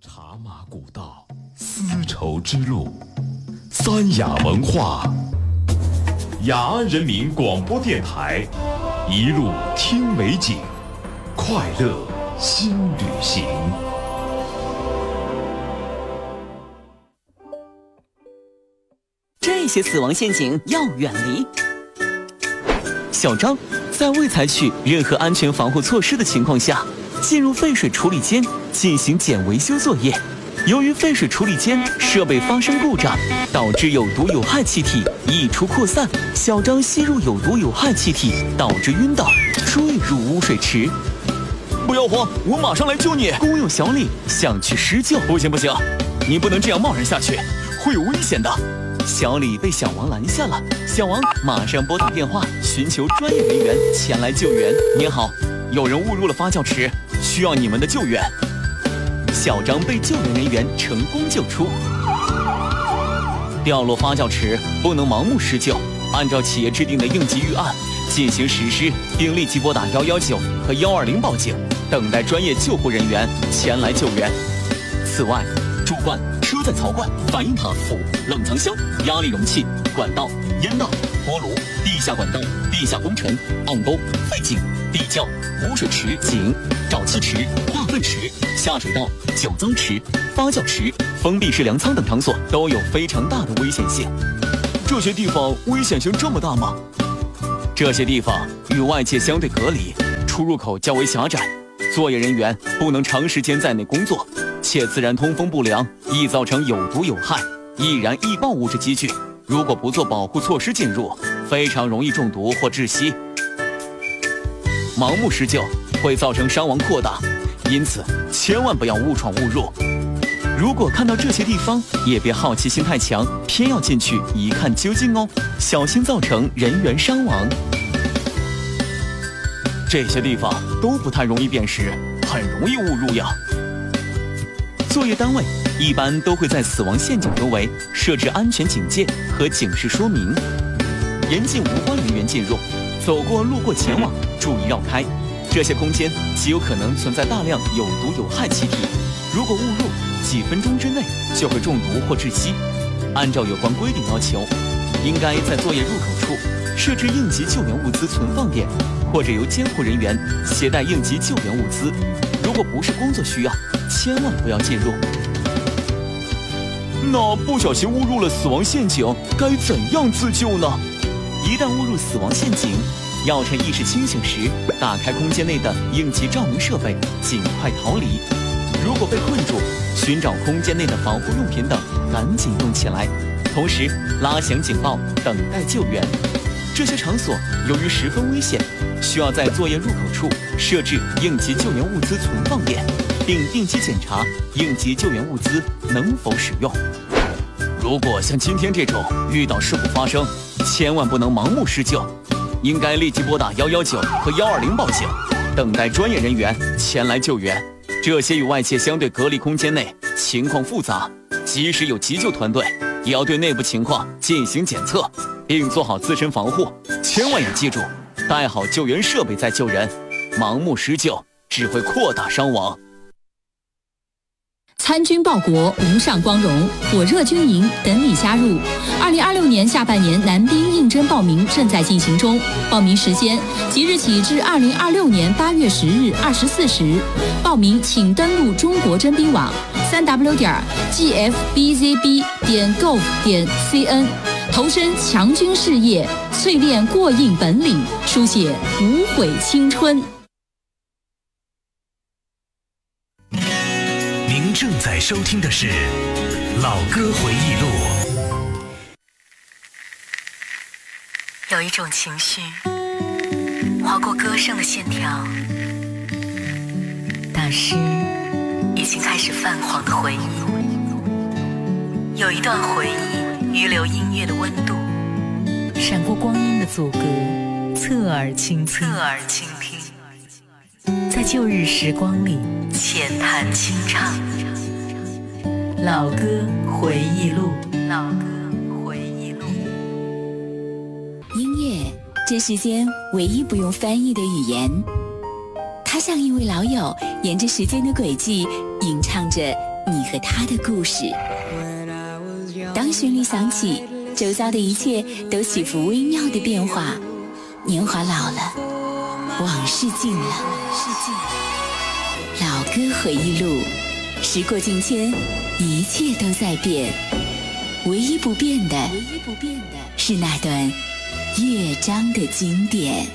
茶马古道，丝绸之路，三雅文化，雅安人民广播电台，一路听美景，快乐新旅行。 这些死亡陷阱要远离。小张在未采取任何安全防护措施的情况下，进入废水处理间进行简维修作业。由于废水处理间设备发生故障，导致有毒有害气体溢出扩散，小张吸入有毒有害气体，导致晕倒，坠入污水池。不要慌，我马上来救你！工友小李想去施救。不行，你不能这样贸然下去，会有危险的。小李被小王拦下了，小王马上拨打电话寻求专业人员前来救援。您好，有人误入了发酵池，需要你们的救援。小张被救援人员成功救出。掉落发酵池不能盲目施救，按照企业制定的应急预案进行实施，并立即拨打119和120报警，等待专业救护人员前来救援。此外，主管、车载槽罐、反应塔、冷藏箱、压力容器、管道、烟道、锅炉、地下管道、地下工程、暗沟、废井、地窖、污水池、井、沼气池、化粪池、下水道、酒脏池、发酵池、封闭式粮仓等场所都有非常大的危险性。这些地方危险性这么大吗？这些地方与外界相对隔离，出入口较为狭窄，作业人员不能长时间在内工作，且自然通风不良，易造成有毒有害、易燃易爆物质积聚。如果不做保护措施进入，非常容易中毒或窒息。盲目施救会造成伤亡扩大，因此千万不要误闯误入。如果看到这些地方，也别好奇心太强，偏要进去一看究竟哦，小心造成人员伤亡。这些地方都不太容易辨识，很容易误入呀。作业单位一般都会在死亡陷阱周围设置安全警戒和警示说明，严禁无关人员进入，走过路过前往注意绕开。这些空间极有可能存在大量有毒有害气体，如果误入，几分钟之内就会中毒或窒息。按照有关规定要求，应该在作业入口处设置应急救援物资存放点，或者由监护人员携带应急救援物资。如果不是工作需要，千万不要进入。那不小心误入了死亡陷阱，该怎样自救呢？一旦误入死亡陷阱，要趁意识清醒时打开空间内的应急照明设备，尽快逃离。如果被困住，寻找空间内的防护用品等，赶紧用起来，同时拉响警报，等待救援。这些场所由于十分危险，需要在作业入口处设置应急救援物资存放点，并定期检查应急救援物资能否使用。如果像今天这种遇到事故发生，千万不能盲目施救，应该立即拨打119和120报警，等待专业人员前来救援。这些与外界相对隔离空间内情况复杂，即使有急救团队，也要对内部情况进行检测，并做好自身防护。千万要记住，带好救援设备再救人，盲目施救只会扩大伤亡。 参军报国，无上光荣，火热军营等你加入。2026年下半年男兵应征报名正在进行中，报名时间即日起至2026年8月10日24时。报名请登录中国征兵网3w.gfbzb.gov.cn， 投身强军事业，淬炼过硬本领，书写无悔青春。 您正在收听的是《老歌回忆录》。 有一种情绪划过歌声的线条，大师已经开始泛黄的回忆。有一段回忆余留音乐的温度，闪过光阴的阻隔，侧耳倾听，在旧日时光里浅谈清唱。老歌回忆录，老歌回忆录。 音乐，这世间唯一不用翻译的语言，它像一位老友，沿着时间的轨迹吟唱着你和他的故事。当旋律响起，周遭的一切都起伏微妙的变化。年华老了，往事尽了，老歌回忆录，时过境迁，一切都在变，唯一不变的是那段乐章的经典。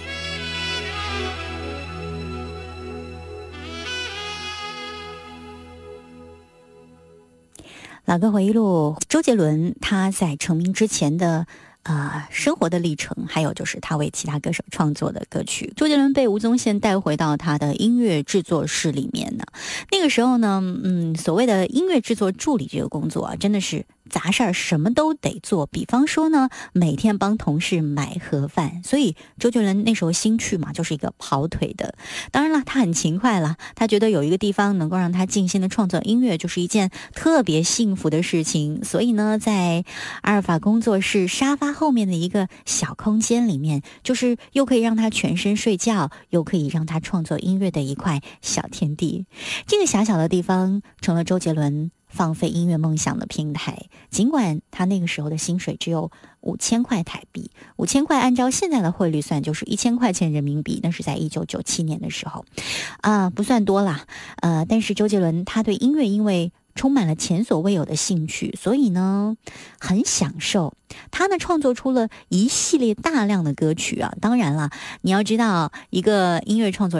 老歌回忆录，周杰伦他在成名之前的生活的历程，还有就是他为其他歌手创作的歌曲。周杰伦被吴宗宪带回到他的音乐制作室里面呢，那个时候呢，所谓的音乐制作助理这个工作啊，真的是杂事儿，什么都得做。比方说呢，每天帮同事买盒饭，所以周杰伦那时候兴趣嘛，就是一个跑腿的。当然了，他很勤快了，他觉得有一个地方能够让他静心的创作音乐，就是一件特别幸福的事情。所以呢，在阿尔法工作室沙发后面的一个小空间里面，就是又可以让他全身睡觉，又可以让他创作音乐的一块小天地。这个狭小的地方成了周杰伦放飞音乐梦想的平台。尽管他那个时候的薪水只有5000块台币，5000块按照现在的汇率算就是1000块钱人民币，那是在1997年的时候不算多啦。但是周杰伦他对音乐因为充满了前所未有的兴趣，所以呢很享受。他呢创作出了一系列大量的歌曲啊。当然了，你要知道一个音乐创作